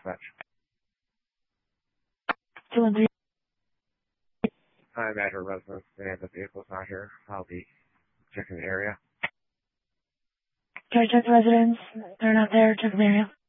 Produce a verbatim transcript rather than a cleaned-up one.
Dispatch. two one three. I'm at her residence and the vehicle's not here. I'll be checking the area. Try to check the residence. They're not there. Check the area.